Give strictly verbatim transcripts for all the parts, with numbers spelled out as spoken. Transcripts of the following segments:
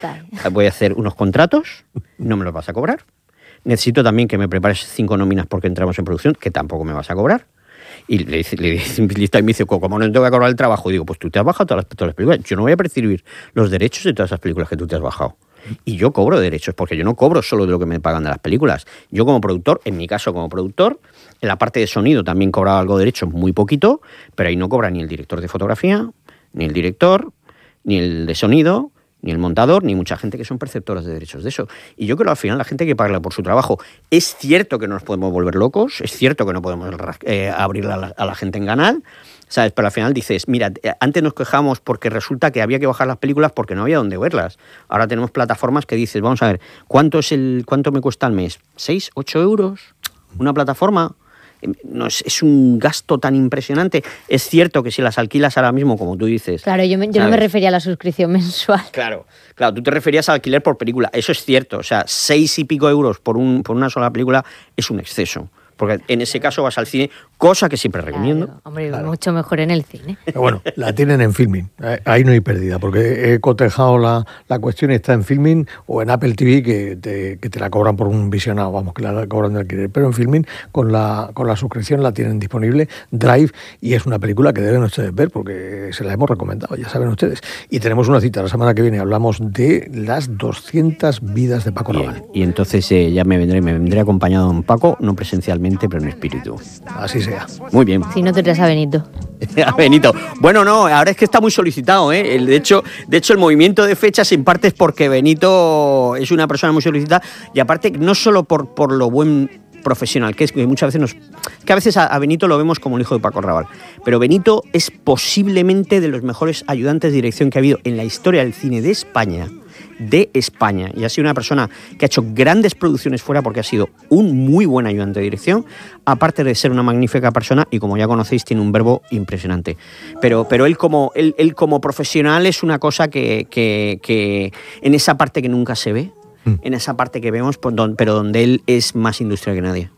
voy a hacer unos contratos, no me los vas a cobrar. Necesito también que me prepares cinco nóminas porque entramos en producción, que tampoco me vas a cobrar. Y le dice, le dice, y me dice, como no te voy a cobrar el trabajo, y digo, pues tú te has bajado todas las, todas las películas. Yo no voy a percibir los derechos de todas esas películas que tú te has bajado. Y yo cobro derechos, porque yo no cobro solo de lo que me pagan de las películas. Yo como productor, en mi caso como productor, en la parte de sonido también cobraba algo de derechos, muy poquito, pero ahí no cobra ni el director de fotografía, ni el director, ni el de sonido, ni el montador, ni mucha gente que son perceptoras de derechos de eso. Y yo creo que al final la gente hay que pagarle por su trabajo. Es cierto que no nos podemos volver locos, es cierto que no podemos eh, abrir a la, a la gente en canal, ¿sabes? Pero al final dices, mira, antes nos quejamos porque resulta que había que bajar las películas porque no había dónde verlas. Ahora tenemos plataformas que dices, vamos a ver, ¿cuánto es el cuánto me cuesta al mes? ¿seis, ocho euros? ¿Una plataforma? No, es, es un gasto tan impresionante. Es cierto que si las alquilas ahora mismo, como tú dices... Claro, yo, me, yo no me refería a la suscripción mensual. Claro, claro, tú te referías al alquiler por película. Eso es cierto. O sea, seis y pico euros por, un, por una sola película es un exceso. Porque en ese caso vas al cine, cosa que siempre recomiendo. Claro, hombre, claro. Mucho mejor en el cine. Pero bueno, la tienen en Filmin. Ahí no hay pérdida, porque he cotejado la, la cuestión, está en Filmin o en Apple T V, que te, que te la cobran por un visionado, vamos, que la cobran de alquiler. Pero en Filmin, con la, con la suscripción, la tienen disponible, Drive, y es una película que deben ustedes ver, porque se la hemos recomendado, ya saben ustedes. Y tenemos una cita la semana que viene, hablamos de las doscientas vidas de Paco Rabanne. Y entonces eh, ya me vendré, me vendré acompañado de un Paco, no presencialmente, pero en espíritu. Así sea. Muy bien. Si no te traes a Benito. A Benito. Bueno, no, ahora es que está muy solicitado, ¿eh? El, de hecho, de hecho, el movimiento de fechas en parte es porque Benito es una persona muy solicitada y aparte no solo por, por lo buen profesional que es, que muchas veces nos... que a veces a, a Benito lo vemos como el hijo de Paco Rabanne, pero Benito es posiblemente de los mejores ayudantes de dirección que ha habido en la historia del cine de España. de España y ha sido una persona que ha hecho grandes producciones fuera porque ha sido un muy buen ayudante de dirección, aparte de ser una magnífica persona y como ya conocéis tiene un verbo impresionante. Pero, pero él, como, él, él como profesional es una cosa que, que, que en esa parte que nunca se ve, mm. en esa parte que vemos, pero donde él es más industria que nadie.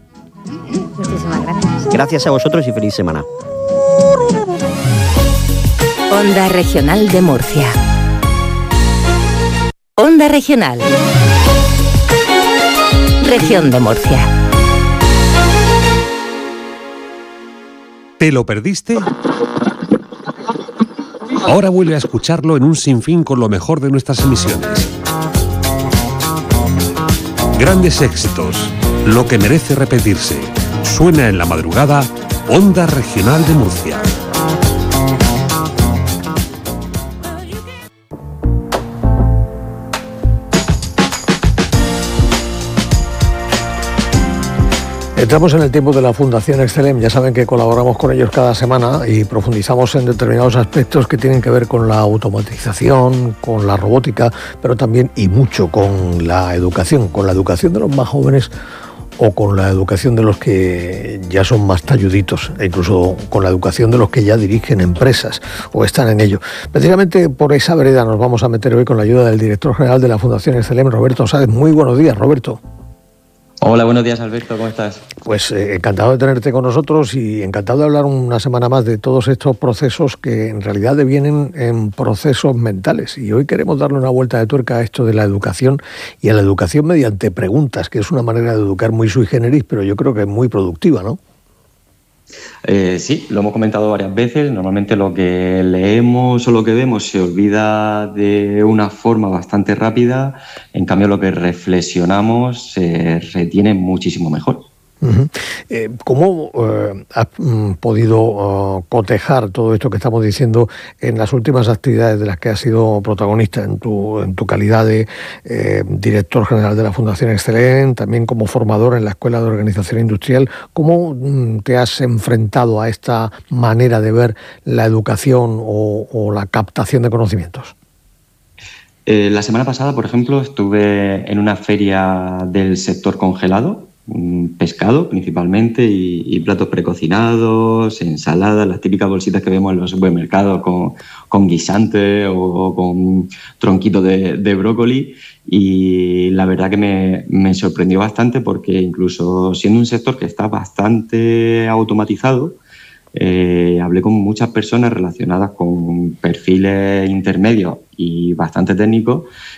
Muchísimas gracias. Gracias a vosotros y feliz semana. Onda Regional de Murcia. Onda Regional. Región de Murcia. ¿Te lo perdiste? Ahora vuelve a escucharlo en un sinfín con lo mejor de nuestras emisiones. Grandes éxitos, lo que merece repetirse. Suena en la madrugada, Onda Regional de Murcia. Entramos en el tiempo de la Fundación Excelem. Ya saben que colaboramos con ellos cada semana y profundizamos en determinados aspectos que tienen que ver con la automatización, con la robótica, pero también y mucho con la educación, con la educación de los más jóvenes o con la educación de los que ya son más talluditos, e incluso con la educación de los que ya dirigen empresas o están en ello. Precisamente por esa vereda nos vamos a meter hoy con la ayuda del director general de la Fundación Excelem, Roberto Sáez. Muy buenos días, Roberto. Hola, buenos días, Alberto, ¿cómo estás? Pues eh, encantado de tenerte con nosotros y encantado de hablar una semana más de todos estos procesos que en realidad devienen en procesos mentales. Y hoy queremos darle una vuelta de tuerca a esto de la educación y a la educación mediante preguntas, que es una manera de educar muy sui generis, pero yo creo que es muy productiva, ¿no? Eh, sí, lo hemos comentado varias veces. Normalmente lo que leemos o lo que vemos se olvida de una forma bastante rápida. En cambio, lo que reflexionamos se retiene muchísimo mejor. Uh-huh. Eh, ¿Cómo eh, has mm, podido uh, cotejar todo esto que estamos diciendo en las últimas actividades de las que has sido protagonista en tu, en tu calidad de eh, director general de la Fundación Excelem, también como formador en la Escuela de Organización Industrial? ¿Cómo mm, te has enfrentado a esta manera de ver la educación o, o la captación de conocimientos? Eh, la semana pasada, por ejemplo, estuve en una feria del sector congelado, pescado principalmente y, y platos precocinados, ensaladas, las típicas bolsitas que vemos en los supermercados con, con guisante o, o con tronquitos de, de brócoli, y la verdad que me, me sorprendió bastante porque incluso siendo un sector que está bastante automatizado, eh, hablé con muchas personas relacionadas con perfiles intermedios y bastante técnicos